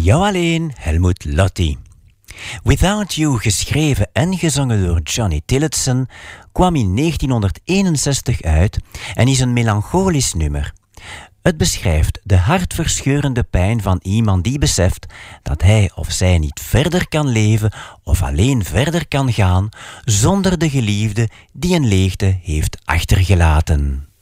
Jou alleen, Helmut Lotti. Without You, geschreven en gezongen door Johnny Tillotson, kwam in 1961 uit en is een melancholisch nummer. Het beschrijft de hartverscheurende pijn van iemand die beseft dat hij of zij niet verder kan leven of alleen verder kan gaan zonder de geliefde die een leegte heeft achtergelaten.